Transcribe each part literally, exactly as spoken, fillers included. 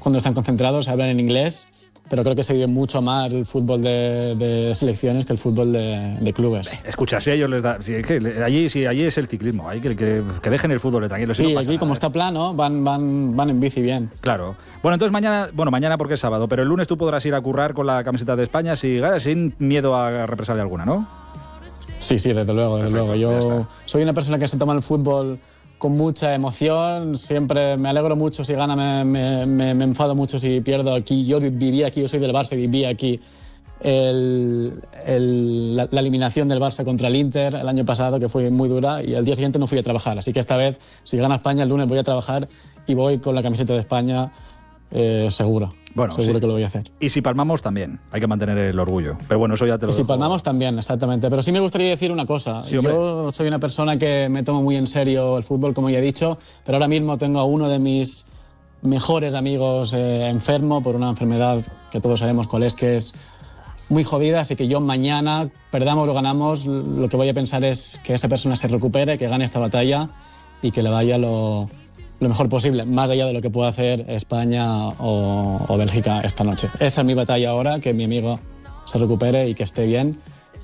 cuando están concentrados hablan en inglés, pero creo que se vive mucho más el fútbol de, de selecciones que el fútbol de, de clubes. Escucha, si a ellos les da... Si, que, allí, si, allí es el ciclismo, hay que, que, que dejen el fútbol de tranquilo. Si sí, no pasa aquí nada, como ¿eh? está plano, van, van, van en bici bien. Claro. Bueno, entonces mañana, bueno, mañana porque es sábado, pero el lunes tú podrás ir a currar con la camiseta de España si, sin miedo a represalia alguna, ¿no? Sí, sí, desde luego, desde Perfecto, luego. Yo soy una persona que se toma el fútbol con mucha emoción, siempre me alegro mucho si gana, me, me, me, me enfado mucho si pierdo aquí. Yo viví aquí, yo soy del Barça, viví aquí el, el, la, la eliminación del Barça contra el Inter el año pasado, que fue muy dura, y al día siguiente no fui a trabajar. Así que esta vez, si gana España, el lunes voy a trabajar y voy con la camiseta de España eh, seguro. Bueno, seguro sí. que lo voy a hacer. Y si palmamos también, hay que mantener el orgullo. Pero bueno, eso ya te lo Y si dejo. palmamos también, exactamente. Pero sí me gustaría decir una cosa. Sí, Yo soy una persona que me tomo muy en serio el fútbol, como ya he dicho, pero ahora mismo tengo a uno de mis mejores amigos eh, enfermo por una enfermedad que todos sabemos cuál es, que es muy jodida, así que yo mañana, perdamos o ganamos, lo que voy a pensar es que esa persona se recupere, que gane esta batalla y que le vaya lo... lo mejor posible, más allá de lo que pueda hacer España o, o Bélgica esta noche. Esa es mi batalla ahora, que mi amigo se recupere y que esté bien.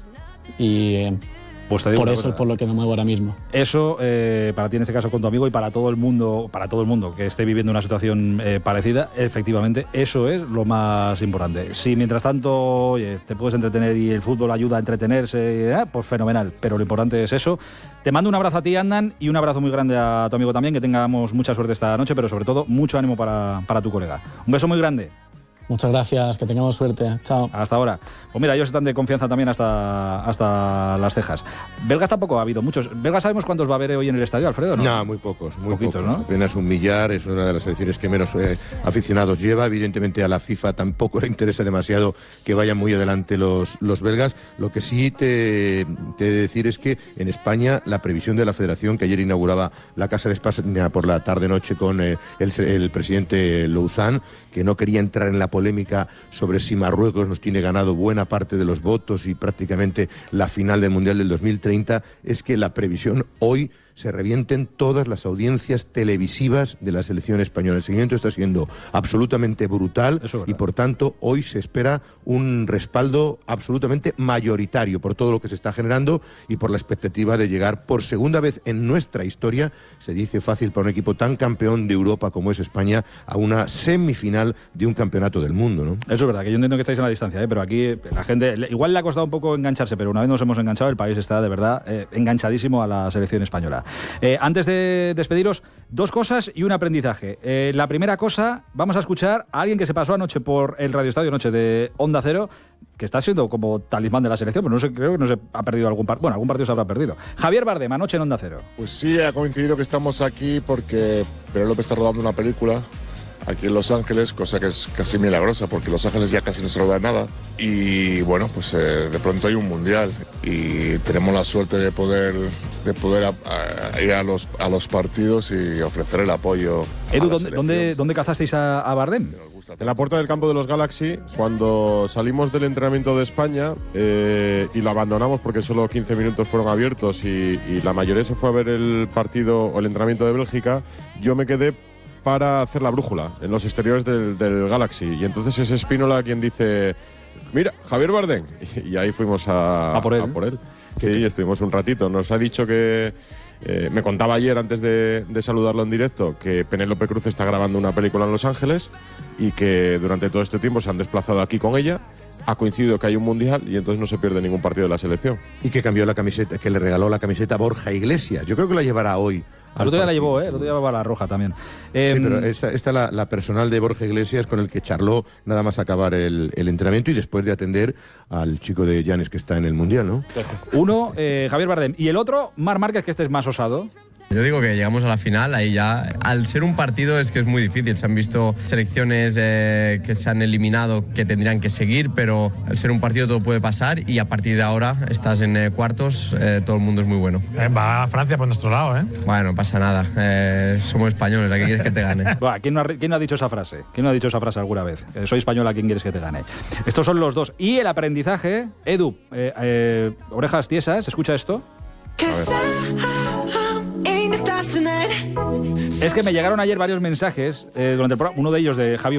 Y eh, pues te digo por eso cosa. es por lo que me muevo ahora mismo. Eso, eh, para ti en este caso con tu amigo y para todo el mundo, para todo el mundo que esté viviendo una situación eh, parecida, efectivamente, eso es lo más importante. Si mientras tanto, oye, te puedes entretener y el fútbol ayuda a entretenerse, eh, pues fenomenal. Pero lo importante es eso. Te mando un abrazo a ti, Adnan, y un abrazo muy grande a tu amigo también, que tengamos mucha suerte esta noche, pero sobre todo mucho ánimo para, para tu colega. Un beso muy grande. Muchas gracias, que tengamos suerte. Chao. Hasta ahora. Pues mira, ellos están de confianza también hasta, hasta las cejas. Belgas tampoco ha habido muchos. Belgas sabemos cuántos va a haber hoy en el estadio, Alfredo, ¿no? No, muy pocos, muy Poquitos, pocos. ¿no? Apenas un millar, es una de las selecciones que menos eh, aficionados lleva. Evidentemente a la FIFA tampoco le interesa demasiado que vayan muy adelante los, los belgas. Lo que sí te, te he de decir es que en España la previsión de la Federación, que ayer inauguraba la Casa de España por la tarde-noche con eh, el, el presidente Louzán, que no quería entrar en la polémica sobre si Marruecos nos tiene ganado buena parte de los votos y prácticamente la final del Mundial del dos mil treinta, es que la previsión hoy se revienten todas las audiencias televisivas de la selección española. El seguimiento está siendo absolutamente brutal y por tanto hoy se espera un respaldo absolutamente mayoritario por todo lo que se está generando y por la expectativa de llegar por segunda vez en nuestra historia, se dice fácil para un equipo tan campeón de Europa como es España, a una semifinal de un campeonato del mundo, ¿no? Eso es verdad, que yo entiendo que estáis en la distancia, ¿eh? Pero aquí la gente, igual le ha costado un poco engancharse, pero una vez nos hemos enganchado, el país está de verdad eh, enganchadísimo a la selección española. Eh, antes de despediros, dos cosas y un aprendizaje. Eh, la primera cosa, vamos a escuchar a alguien que se pasó anoche por el Radio Estadio Noche de Onda Cero, que está siendo como talismán de la selección, pero no sé, creo que no se ha perdido algún partido. Bueno, algún partido se habrá perdido. Javier Bardem, anoche en Onda Cero. Pues sí, ha coincidido que estamos aquí porque Penélope está rodando una película aquí en Los Ángeles, cosa que es casi milagrosa porque en Los Ángeles ya casi no se roda nada y bueno, pues eh, de pronto hay un mundial y tenemos la suerte de poder de poder a, a ir a los, a los partidos y ofrecer el apoyo. Edu, ¿dónde, ¿dónde, ¿dónde cazasteis a, a Bardem? En la puerta del campo de los Galaxy, cuando salimos del entrenamiento de España eh, y lo abandonamos porque solo quince minutos fueron abiertos y, y la mayoría se fue a ver el partido o el entrenamiento de Bélgica, yo me quedé para hacer la brújula en los exteriores del, del Galaxy. Y entonces es Espínola quien dice, mira, Javier Bardem. Y, y ahí fuimos a, a por él. A por él. Sí, estuvimos un ratito. Nos ha dicho que... Eh, me contaba ayer, antes de, de saludarlo en directo, que Penélope Cruz está grabando una película en Los Ángeles y que durante todo este tiempo se han desplazado aquí con ella. Ha coincidido que hay un mundial y entonces no se pierde ningún partido de la selección. Y que cambió la camiseta, que le regaló la camiseta a Borja Iglesias. Yo creo que la llevará hoy. El otro día la llevó, ¿eh? El otro día llevaba la roja también. Eh, sí, pero esta, esta la, la personal de Borja Iglesias con el que charló nada más acabar el, el entrenamiento y después de atender al chico de Llanes que está en el Mundial, ¿no? Uno, eh, Javier Bardem. Y el otro, Marc Márquez, que este es más osado. Yo digo que llegamos a la final, ahí ya, al ser un partido es que es muy difícil, se han visto selecciones eh, que se han eliminado que tendrían que seguir, pero al ser un partido todo puede pasar y a partir de ahora estás en eh, cuartos, eh, todo el mundo es muy bueno. Eh, va a Francia por nuestro lado, ¿eh? Bueno, no pasa nada, eh, somos españoles, ¿a qué quieres que te gane? Buah, ¿quién, no ha, ¿Quién no ha dicho esa frase? ¿Quién no ha dicho esa frase alguna vez? Eh, soy español, ¿a quién quieres que te gane? Estos son los dos. Y el aprendizaje, Edu, eh, eh, orejas tiesas, escucha esto. Es que me llegaron ayer varios mensajes eh, durante el programa, uno de ellos de Javi